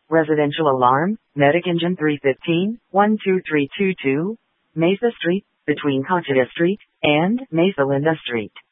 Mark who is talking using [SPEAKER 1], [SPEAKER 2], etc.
[SPEAKER 1] Residential alarm, Medic Engine 315, 12322, Mesa Street, between Conchita Street and Mesa Linda Street.